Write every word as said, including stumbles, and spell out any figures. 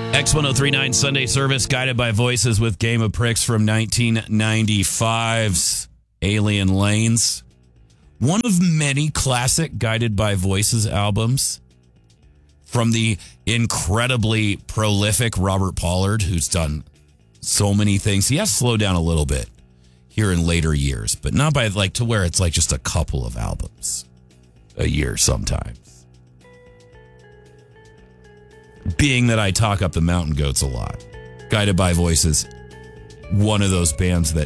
X ten thirty-nine Sunday service, Guided by Voices with Game of Pricks from nineteen ninety-five's Alien Lanes. One of many classic Guided by Voices albums from the incredibly prolific Robert Pollard, who's done so many things. He has slowed down a little bit here in later years, but not by like to where it's like just a couple of albums a year sometimes. Being that I talk up the Mountain Goats a lot, Guided by Voices, one of those bands that